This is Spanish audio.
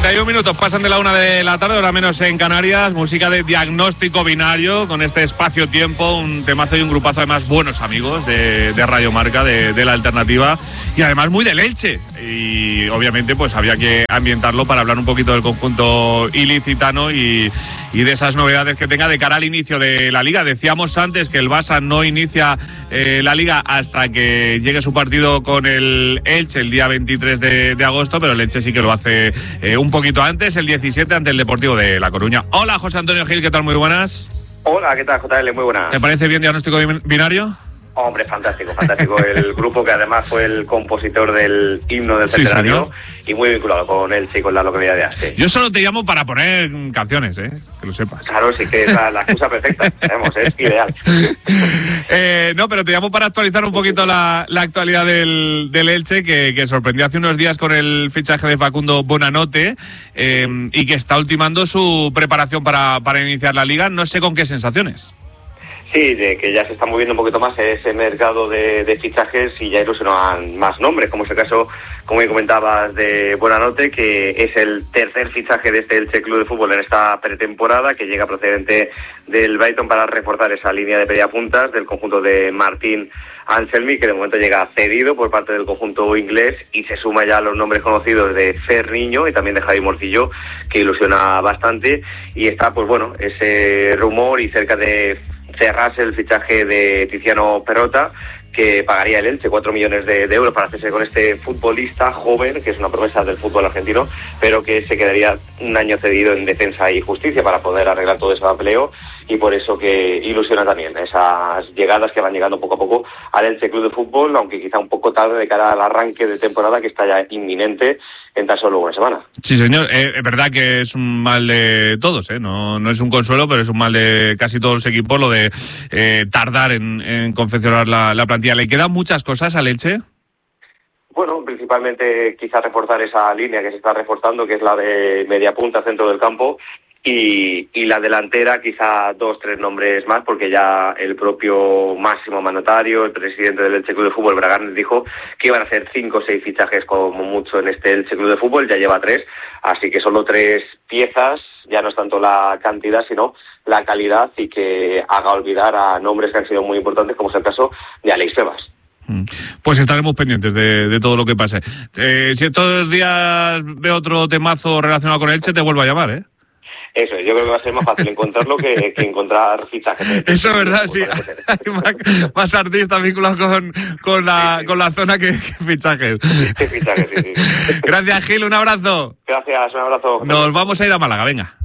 31 minutos pasan de la 1 de la tarde, hora menos en Canarias. Música de Diagnóstico Binario con este espacio-tiempo, un temazo y un grupazo, además buenos amigos de Radio Marca, de la alternativa, y además muy del Elche. Y obviamente pues había que ambientarlo para hablar un poquito del conjunto ilicitano y de esas novedades que tenga de cara al inicio de la Liga. Decíamos antes que el Barça no inicia la Liga hasta que llegue su partido con el Elche el día 23 de agosto, pero el Elche sí que lo hace un poquito antes, el 17, ante el Deportivo de La Coruña. Hola, José Antonio Gil, ¿qué tal? Muy buenas. Hola, ¿qué tal, JL? Muy buenas. ¿Te parece bien Diagnóstico Binario? Hombre, fantástico, fantástico. El grupo que además fue el compositor del himno del centenario, y muy vinculado con Elche y con la localidad de Aste. Yo solo te llamo para poner canciones, que lo sepas. Claro, sí que es la excusa perfecta, sabemos, es ideal. No, pero te llamo para actualizar un poquito la actualidad del Elche, que sorprendió hace unos días con el fichaje de Facundo Bonanote, y que está ultimando su preparación para iniciar la Liga. No sé con qué sensaciones. Sí, de que ya se está moviendo un poquito más ese mercado de fichajes y ya ilusionan más nombres, como es el caso, como comentabas, de Bonanote, que es el tercer fichaje de este Elche Club de Fútbol en esta pretemporada, que llega procedente del Brighton para reforzar esa línea de mediapuntas del conjunto de Martín Anselmi, que de momento llega cedido por parte del conjunto inglés, y se suma ya a los nombres conocidos de Fer Niño y también de Javi Morcillo, que ilusiona bastante, y está, pues bueno, ese rumor y cerca de cerrarse el fichaje de Tiziano Perrota, que pagaría el Elche 4 millones de euros para hacerse con este futbolista joven, que es una promesa del fútbol argentino, pero que se quedaría un año cedido en Defensa y Justicia para poder arreglar todo ese papeleo, y por eso que ilusiona también esas llegadas que van llegando poco a poco al Elche Club de Fútbol, aunque quizá un poco tarde de cara al arranque de temporada que está ya inminente en tan solo una semana. Sí, señor. Es verdad que es un mal de todos, no es un consuelo, pero es un mal de casi todos los equipos lo de tardar en confeccionar la plantilla. ¿Le quedan muchas cosas al Elche? Bueno, principalmente quizás reforzar esa línea que se está reforzando, que es la de media punta, centro del campo, y la delantera, quizá 2-3 nombres más, porque ya el propio máximo mandatario, el presidente del Elche Club de Fútbol, Bragarnik, dijo que iban a ser 5 o 6 fichajes como mucho en este Elche Club de Fútbol, ya lleva 3, así que solo 3 piezas, ya no es tanto la cantidad, sino la calidad, y que haga olvidar a nombres que han sido muy importantes, como es el caso de Alex Febas. Pues estaremos pendientes de todo lo que pase. Si todos los días veo otro temazo relacionado con Elche, te vuelvo a llamar, Eso, yo creo que va a ser más fácil encontrarlo que encontrar fichajes. Eso es verdad, sí. Hay más artistas vinculados con la zona que fichajes. Que fichajes, sí. Gracias, Gil, un abrazo. Gracias, un abrazo. Nos vamos a ir a Málaga, venga.